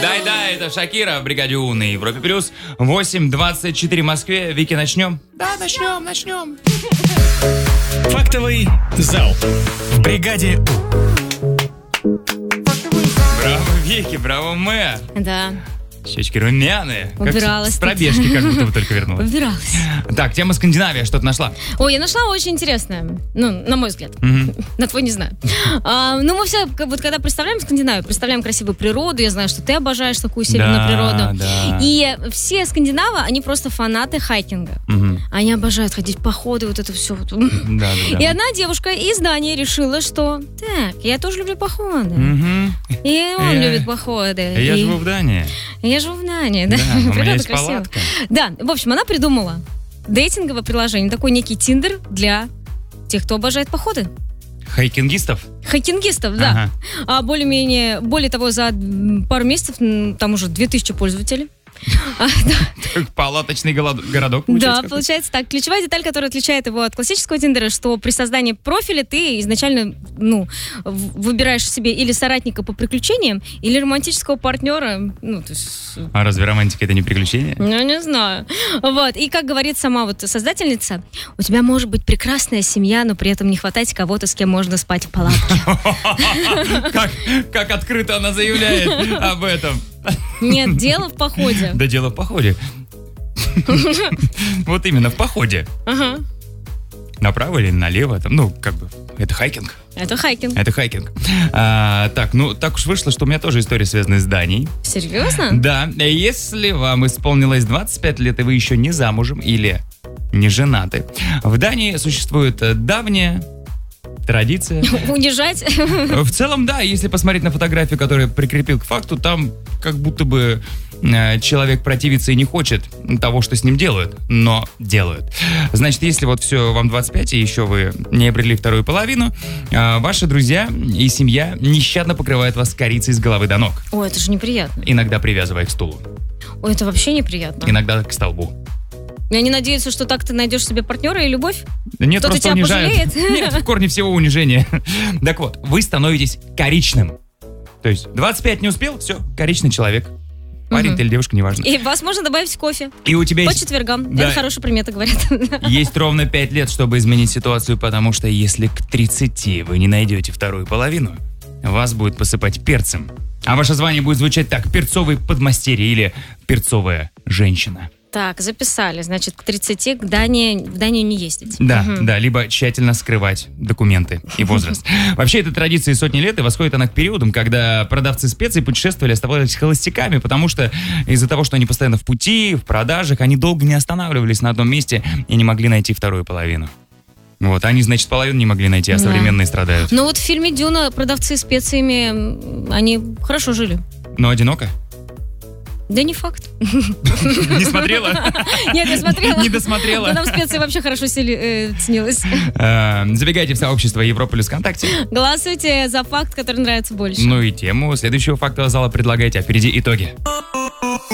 Да, это Шакира в бригаде У на Европе плюс. 8:24 в Москве. Вики, начнем? Да, начнем. Фактовый зал в бригаде У. Браво, Вики, браво, мэр. Да. Щечки румяные. Убиралась С пробежки, как будто бы только вернулась. Убиралась. Так, тема Скандинавия, что ты нашла? Ой, я нашла очень интересное. Ну, на мой взгляд. На твой не знаю. Ну, мы все, вот когда представляем Скандинавию, представляем красивую природу. Я знаю, что ты обожаешь такую северную природу. Да. И все скандинавы, они просто фанаты хайкинга. Они обожают ходить в походы, вот это все. Да. И одна девушка из Дании решила, что так, я тоже люблю походы. И он любит походы. Я живу в Дании. Я живу в Дании, да. Да, у меня Природа есть красивая. палатка. Да, в общем, она придумала дейтинговое приложение, такой некий Тиндер для тех, кто обожает походы. Хайкингистов? Хайкингистов, да. Более того, за пару месяцев там уже 2000 пользователей. Палаточный городок. Да, получается так. Ключевая деталь, которая отличает его от классического Тиндера, что при создании профиля ты изначально, выбираешь себе или соратника по приключениям, или романтического партнера. А разве романтика это не приключение? Ну, не знаю. Вот. И как говорит сама вот создательница, у тебя может быть прекрасная семья, но при этом не хватать кого-то, с кем можно спать в палатке. Как открыто она заявляет об этом. Нет, дело в походе. Да дело в походе. Вот именно, в походе. Ага. Направо или налево, это хайкинг. Это хайкинг. Так уж вышло, что у меня тоже история связана с Данией. Серьезно? Да, если вам исполнилось 25 лет, и вы еще не замужем или не женаты, в Дании существует давняя традиция. Унижать? В целом, да, если посмотреть на фотографию, которую я прикрепил к факту, там как будто бы человек противится и не хочет того, что с ним делают, но делают. Значит, если вот все, вам 25, и еще вы не обрели вторую половину, ваши друзья и семья нещадно покрывают вас корицей с головы до ног. Ой, это же неприятно. Иногда привязывая к стулу. Ой, это вообще неприятно. Иногда к столбу. И они надеются, что так ты найдешь себе партнера и любовь? Нет, Кто-то просто тебя унижают. пожалеет? Нет, в корне всего унижение. Так вот, вы становитесь коричным. То есть 25 не успел, все, коричный человек. Парень ты или девушка, неважно. И вас можно добавить в кофе. И у тебя По есть... четвергам. Да. Это хорошая примета, говорят. Есть ровно 5 лет, чтобы изменить ситуацию, потому что если к 30 вы не найдете вторую половину, вас будет посыпать перцем. А ваше звание будет звучать так: перцовый подмастерье или перцовая женщина. Так, записали. Значит, к 30 в Данию не ездить. Да, либо тщательно скрывать документы и возраст. Вообще, эта традиция сотни лет, и восходит она к периодам, когда продавцы специй путешествовали, оставались холостяками, потому что из-за того, что они постоянно в пути, в продажах, они долго не останавливались на одном месте и не могли найти вторую половину. Вот, они, значит, половину не могли найти, а современные страдают. Ну вот в фильме «Дюна» продавцы специями, они хорошо жили. Но одиноко? Да не факт. Не смотрела? Нет, я смотрела. Не досмотрела? Но нам специи вообще хорошо снилось. Забегайте в сообщество Европа плюс ВКонтакте. Голосуйте за факт, который нравится больше. Ну и тему следующего фактового зала предлагайте, а впереди итоги.